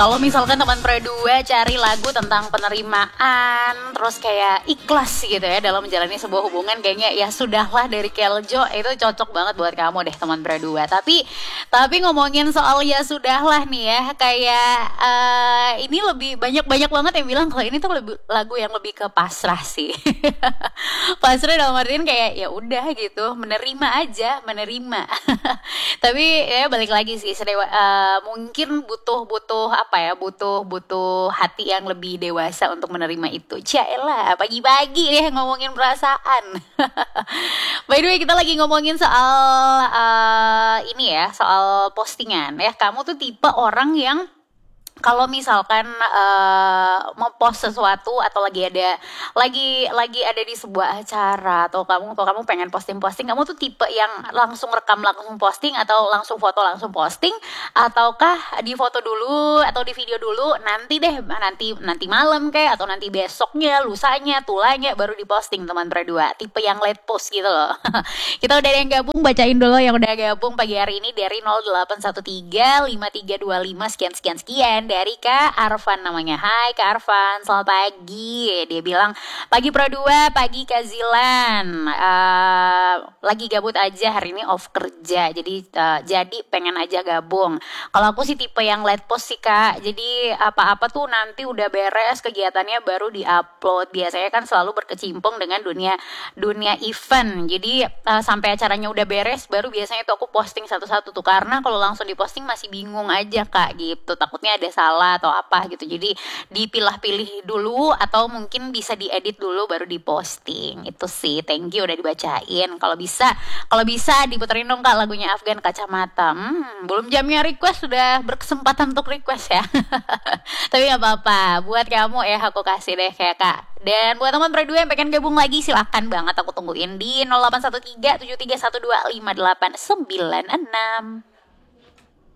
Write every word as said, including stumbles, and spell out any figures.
Kalau misalkan teman Pre dua cari lagu tentang penerimaan, terus kayak ikhlas gitu ya dalam menjalani sebuah hubungan, kayaknya ya sudahlah dari Keljo itu cocok banget buat kamu deh teman Pre dua. Tapi tapi ngomongin soal ya sudahlah nih ya, kayak uh, ini lebih banyak-banyak banget yang bilang kalau ini tuh lebih, lagu yang lebih ke pasrah sih. Pasrah dalam artian kayak ya udah gitu, menerima aja, menerima. Tapi ya balik lagi sih, sedewa, uh, mungkin butuh butuh apa ya, butuh butuh hati yang lebih dewasa untuk menerima itu. Caelah, pagi-pagi deh ngomongin perasaan. By the way, kita lagi ngomongin soal uh, ini ya, soal postingan ya. Kamu tuh tipe orang yang kalau misalkan uh, mau post sesuatu atau lagi ada lagi lagi ada di sebuah acara atau kamu atau kamu pengen posting-posting, kamu tuh tipe yang langsung rekam langsung posting atau langsung foto langsung posting, ataukah di foto dulu atau di video dulu nanti deh nanti nanti malam kayak atau nanti besoknya, lusanya, tulanya baru diposting teman Pre dua. Tipe yang late post gitu loh. Kita udah ada yang gabung, bacain dulu yang udah gabung pagi hari ini dari nol delapan satu tiga lima tiga dua lima sekian sekian sekian. Dari Kak Arfan namanya. Hai Kak Arfan, selamat pagi. Dia bilang, pagi Pro dua, pagi Kak Zilan. Uh, lagi gabut aja hari ini, off kerja. Jadi uh, jadi pengen aja gabung. Kalau aku sih tipe yang late post sih Kak. Jadi apa-apa tuh nanti udah beres kegiatannya baru di-upload. Biasanya kan selalu berkecimpung dengan dunia dunia event. Jadi uh, sampai acaranya udah beres baru biasanya tuh aku posting satu-satu tuh. Karena kalau langsung diposting masih bingung aja Kak gitu. Takutnya ada salah atau apa gitu, jadi dipilah-pilih dulu atau mungkin bisa diedit dulu baru diposting. Itu sih, thank you udah dibacain. Kalau bisa kalau bisa diputerin dong Kak lagunya Afgan Kacamata. Hmm, belum jamnya request sudah berkesempatan untuk request ya. Tapi nggak apa-apa, buat kamu ya aku kasih deh kayak Kak. Dan buat teman Pre dua yang pengen gabung lagi silakan banget, aku tungguin di nol delapan satu tiga tujuh tiga satu dua lima delapan sembilan enam.